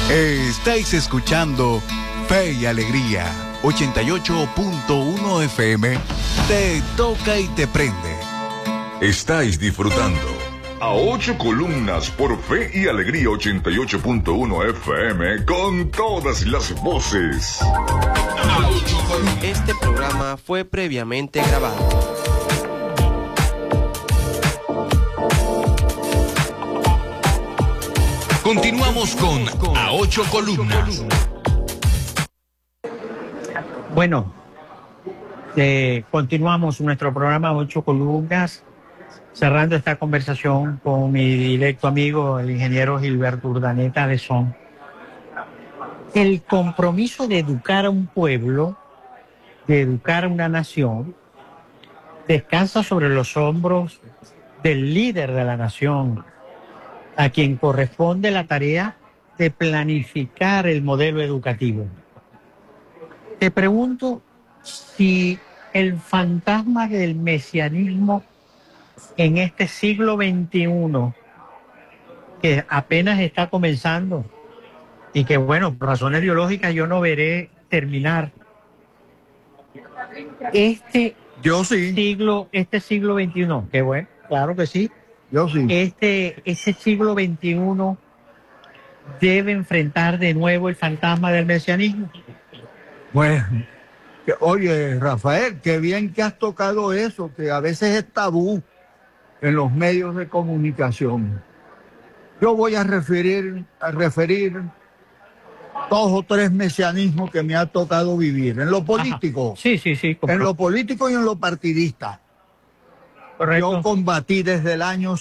Estáis escuchando Fe y Alegría, 88.1 FM, te toca y te prende. Estáis disfrutando a 8 columnas por Fe y Alegría 88.1 FM con todas las voces. Este programa fue previamente grabado. Continuamos con A 8 Columnas. Bueno, continuamos nuestro programa A 8 Columnas, cerrando esta conversación con mi directo amigo, el ingeniero Gilberto Urdaneta de Son. El compromiso de educar a un pueblo, de educar a una nación, descansa sobre los hombros del líder de la nación, a quien corresponde la tarea de planificar el modelo educativo. Te pregunto si el fantasma del mesianismo en este siglo XXI, que apenas está comenzando y que, bueno, por razones biológicas yo no veré terminar, Yo sí. este siglo XXI, que bueno, claro que sí, Yo sí. ese siglo XXI debe enfrentar de nuevo el fantasma del mesianismo. Bueno, oye, Rafael, qué bien que has tocado eso, que a veces es tabú en los medios de comunicación. Yo voy a referir dos o tres mesianismos que me ha tocado vivir. En lo político. Sí. En lo político y en lo partidista. Correcto. Yo combatí desde el año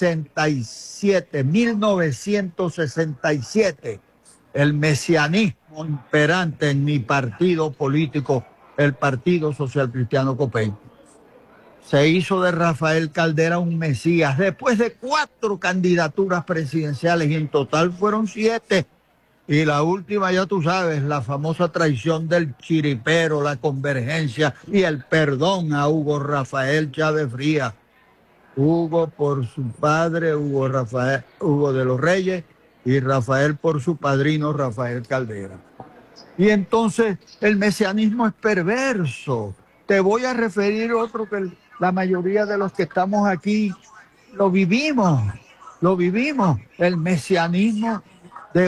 1967, el mesianismo imperante en mi partido político, el Partido Social Cristiano Copey. Se hizo de Rafael Caldera un mesías después de 4 candidaturas presidenciales y en total fueron 7. Y la última, ya tú sabes, la famosa traición del chiripero, la convergencia y el perdón a Hugo Rafael Chávez Frías. Hugo por su padre, Hugo de los Reyes, y Rafael por su padrino, Rafael Caldera. Y entonces el mesianismo es perverso. Te voy a referir otro que la mayoría de los que estamos aquí lo vivimos. El mesianismo de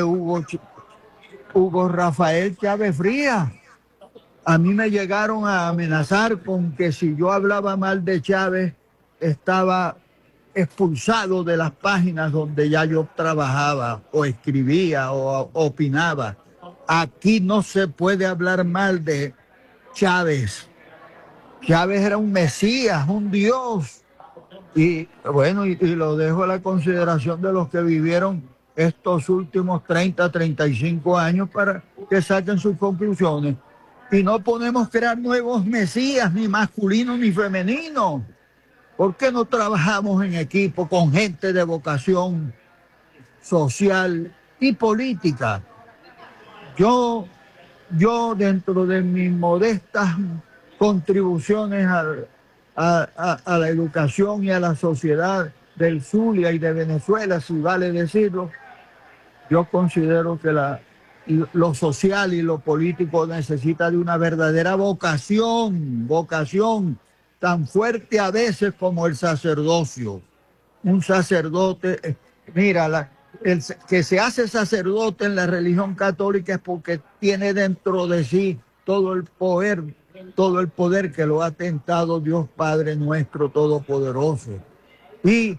Hugo Rafael Chávez Frías. A mí me llegaron a amenazar con que si yo hablaba mal de Chávez, estaba expulsado de las páginas donde ya yo trabajaba o escribía o opinaba. Aquí no se puede hablar mal de Chávez. Chávez era un mesías, un dios. Y bueno, y lo dejo a la consideración de los que vivieron estos últimos 30, 35 años para que saquen sus conclusiones. Y no podemos crear nuevos mesías, ni masculinos ni femeninos. ¿Por qué no trabajamos en equipo con gente de vocación social y política? Yo dentro de mis modestas contribuciones a la educación y a la sociedad del Zulia y de Venezuela, si vale decirlo, yo considero que lo social y lo político necesita de una verdadera vocación tan fuerte a veces como el sacerdocio. Un sacerdote, mira, el que se hace sacerdote en la religión católica es porque tiene dentro de sí todo el poder que lo ha tentado Dios Padre nuestro Todopoderoso. Y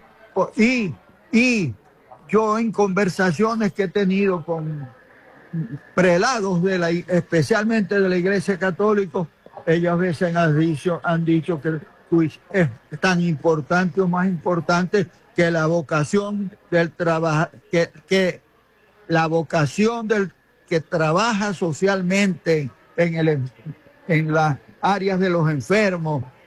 yo en conversaciones que he tenido con prelados especialmente de la Iglesia Católica, ellos a veces han dicho que es tan importante o más importante que la vocación del trabajo, que la vocación del que trabaja socialmente en las áreas de los enfermos,